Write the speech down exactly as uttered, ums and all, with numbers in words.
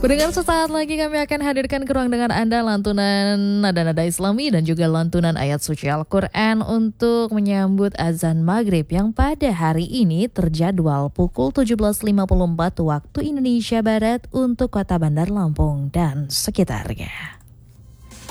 Pendengar, sesaat lagi kami akan hadirkan ke ruang dengar Anda lantunan nada-nada Islami dan juga lantunan ayat suci Al-Quran untuk menyambut azan maghrib yang pada hari ini terjadwal pukul tujuh belas lima puluh empat waktu Indonesia Barat untuk Kota Bandar Lampung dan sekitarnya.